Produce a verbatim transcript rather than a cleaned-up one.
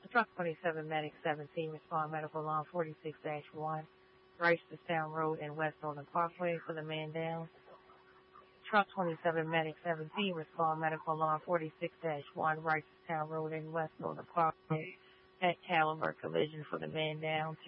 Truck twenty-seven Medic seventeen respond medical line forty-six dash one, Ricestown Road and West Northern Parkway for the man down. Truck twenty-seven Medic seventeen respond medical line forty-six dash one, Ricestown Road and West Northern Parkway at Caliber Collision for the man down.